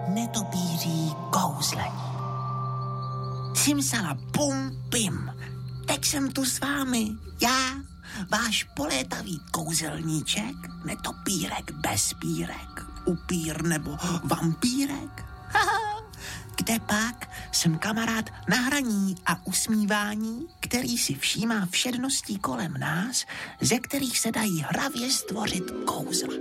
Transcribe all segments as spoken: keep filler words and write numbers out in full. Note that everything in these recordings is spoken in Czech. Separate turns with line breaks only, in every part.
netopíří kouzlení. Simsala pum pim, teď jsem tu s vámi, já, váš polétavý kouzelníček, netopírek bez pírek, upír nebo vampírek. Haha, kde pak jsem kamarád na hraní a usmívání, který si všímá všedností kolem nás, ze kterých se dají hravě stvořit kouzla.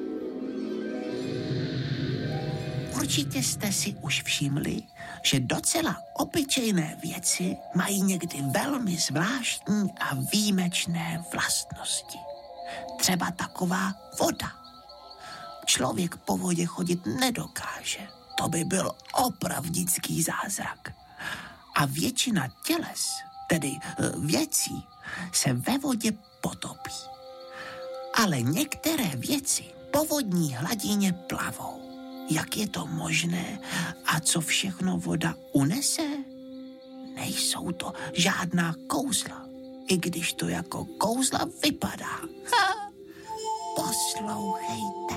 Určitě jste si už všimli, že docela obyčejné věci mají někdy velmi zvláštní a výjimečné vlastnosti. Třeba taková voda. Člověk po vodě chodit nedokáže. To by byl opravdický zázrak. A většina těles, tedy věcí, se ve vodě potopí. Ale některé věci po vodní hladině plavou. Jak je to možné a co všechno voda unese? Nejsou to žádná kouzla, i když to jako kouzla vypadá. Ha! Poslouchejte.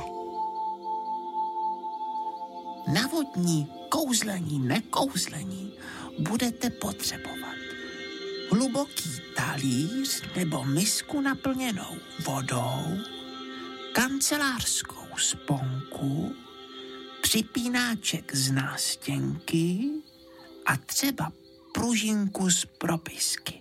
Na vodní kouzlení, nekouzlení budete potřebovat hluboký talíř nebo misku naplněnou vodou, kancelářskou sponku, připínáček z nástěnky a třeba pružinku z propisky.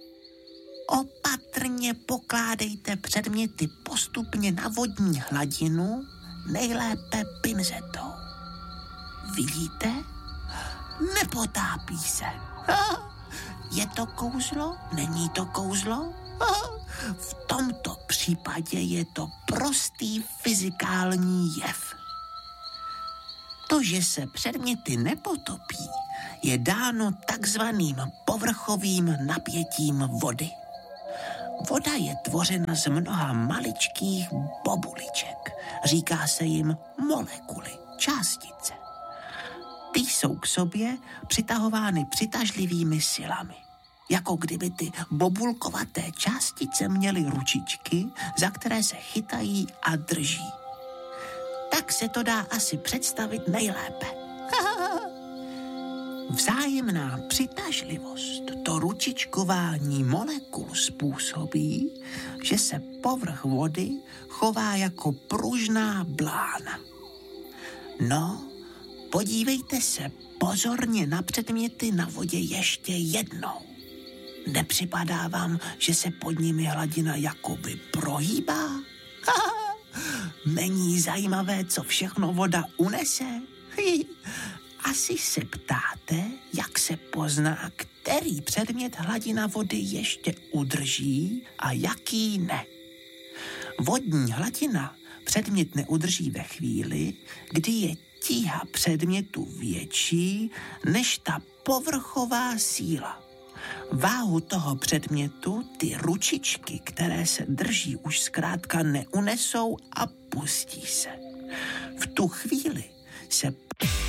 Opatrně pokládejte předměty postupně na vodní hladinu, nejlépe pinzetou. Vidíte? Nepotápí se. Je to kouzlo? Není to kouzlo? V tomto případě je to prostý fyzikální jev. To, že se předměty nepotopí, je dáno takzvaným povrchovým napětím vody. Voda je tvořena z mnoha maličkých bobuliček. Říká se jim molekuly, částice. Ty jsou k sobě přitahovány přitažlivými silami. Jako kdyby ty bobulkovaté částice měly ručičky, za které se chytají a drží. Tak se to dá asi představit nejlépe. Vzájemná přitažlivost, to ručičkování molekul způsobí, že se povrch vody chová jako pružná blána. No, podívejte se pozorně na předměty na vodě ještě jednou. Nepřipadá vám, že se pod nimi hladina jakoby prohýbá? Není zajímavé, co všechno voda unese? Asi se ptáte, jak se pozná, který předmět hladina vody ještě udrží a jaký ne. Vodní hladina předmět neudrží ve chvíli, kdy je tíha předmětu větší než ta povrchová síla. Váhu toho předmětu ty ručičky, které se drží, už zkrátka neunesou a pustí se. V tu chvíli se